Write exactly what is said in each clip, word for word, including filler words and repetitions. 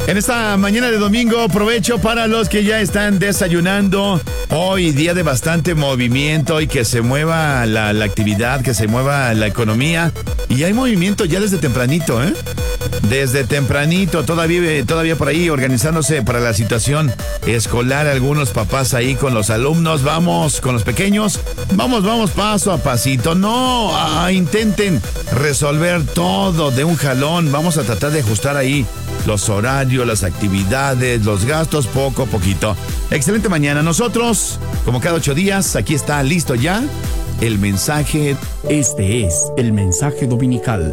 En esta mañana de domingo, provecho para los que ya están desayunando. Hoy día de bastante movimiento y que se mueva la, la actividad, que se mueva la economía. Y hay movimiento ya desde tempranito, ¿eh? Desde tempranito, todavía, todavía por ahí organizándose para la situación escolar. Algunos papás ahí con los alumnos. Vamos, con los pequeños. Vamos, vamos paso a pasito. No, ah, intenten resolver todo de un jalón. Vamos a tratar de ajustar ahí los horarios, las actividades, los gastos, poco a poquito. Excelente mañana. Nosotros, como cada ocho días, aquí está listo ya el mensaje. Este es el mensaje dominical.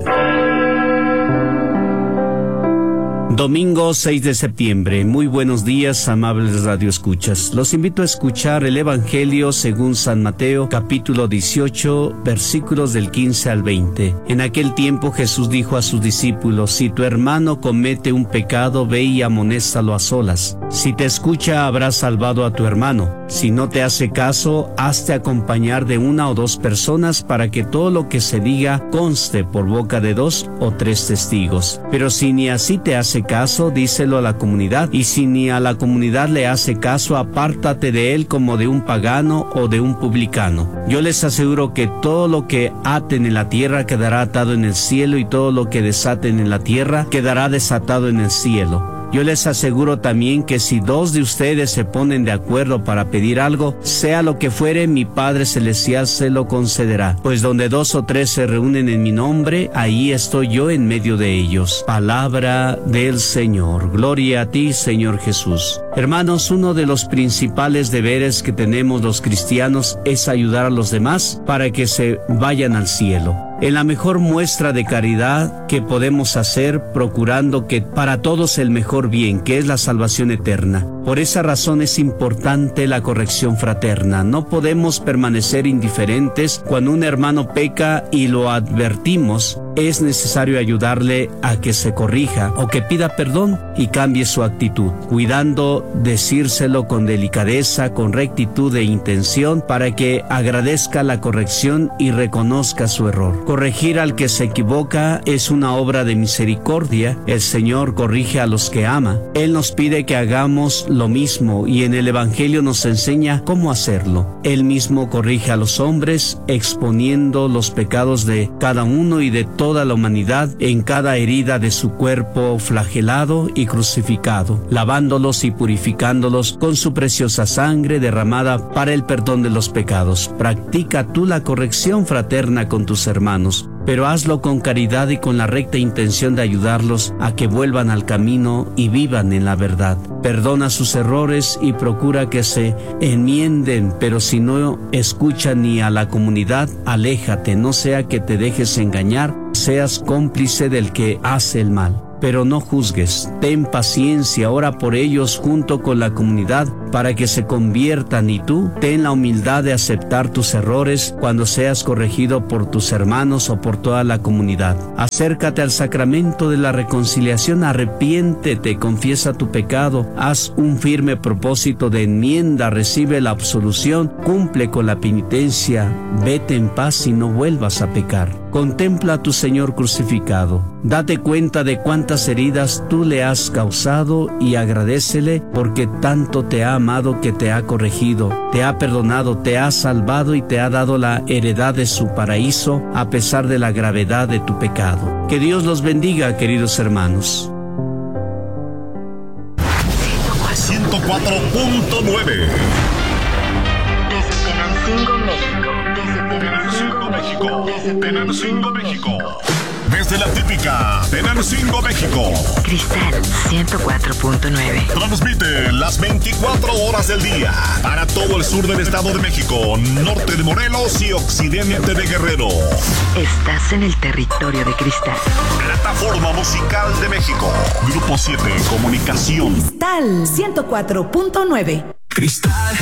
Domingo seis de septiembre. Muy buenos días, amables radioescuchas. Los invito a escuchar el Evangelio según San Mateo, capítulo dieciocho, versículos del quince al veinte. En aquel tiempo Jesús dijo a sus discípulos: si tu hermano comete un pecado, ve y amonéstalo a solas. Si te escucha, habrás salvado a tu hermano. Si no te hace caso, hazte acompañar de una o dos personas para que todo lo que se diga conste por boca de dos o tres testigos. Pero si ni así te hace caso, díselo a la comunidad, y si ni a la comunidad le hace caso, apártate de él como de un pagano o de un publicano. Yo les aseguro que todo lo que aten en la tierra quedará atado en el cielo, y todo lo que desaten en la tierra quedará desatado en el cielo. Yo les aseguro también que si dos de ustedes se ponen de acuerdo para pedir algo, sea lo que fuere, mi Padre Celestial se lo concederá. Pues donde dos o tres se reúnen en mi nombre, ahí estoy yo en medio de ellos. Palabra del Señor. Gloria a ti, Señor Jesús. Hermanos, uno de los principales deberes que tenemos los cristianos es ayudar a los demás para que se vayan al cielo. En la mejor muestra de caridad que podemos hacer, procurando que para todos el mejor bien, que es la salvación eterna. Por esa razón es importante la corrección fraterna. No podemos permanecer indiferentes cuando un hermano peca y lo advertimos. Es necesario ayudarle a que se corrija o que pida perdón y cambie su actitud, cuidando decírselo con delicadeza, con rectitud e intención, para que agradezca la corrección y reconozca su error. Corregir al que se equivoca es una obra de misericordia. El Señor corrige a los que ama. Él nos pide que hagamos lo mismo, y en el Evangelio nos enseña cómo hacerlo. Él mismo corrige a los hombres, exponiendo los pecados de cada uno y de toda la humanidad en cada herida de su cuerpo flagelado y crucificado, lavándolos y purificándolos con su preciosa sangre derramada para el perdón de los pecados. Practica tú la corrección fraterna con tus hermanos, pero hazlo con caridad y con la recta intención de ayudarlos a que vuelvan al camino y vivan en la verdad. Perdona sus errores y procura que se enmienden, pero si no escuchan ni a la comunidad, aléjate, no sea que te dejes engañar, seas cómplice del que hace el mal. Pero no juzgues, ten paciencia, ora por ellos junto con la comunidad para que se conviertan, y tú ten la humildad de aceptar tus errores cuando seas corregido por tus hermanos o por toda la comunidad. Acércate al sacramento de la reconciliación, arrepiéntete, confiesa tu pecado, haz un firme propósito de enmienda, recibe la absolución, cumple con la penitencia, vete en paz y no vuelvas a pecar. Contempla a tu Señor crucificado, date cuenta de cuántas heridas tú le has causado y agradécele porque tanto te ha amado que te ha corregido, te ha perdonado, te ha salvado y te ha dado la heredad de su paraíso a pesar de la gravedad de tu pecado. Que Dios los bendiga, queridos hermanos. ciento cuatro punto nueve. Desde Tenancingo, México. Desde Tenancingo, México. Desde Tenancingo, México. Desde la típica Tenancingo, México. Cristal ciento cuatro punto nueve. Transmite las veinticuatro horas del día para todo el sur del Estado de México, norte de Morelos y occidente de Guerrero. Estás en el territorio de Cristal. Plataforma Musical de México. Grupo siete Comunicación. Cristal ciento cuatro punto nueve. Cristal.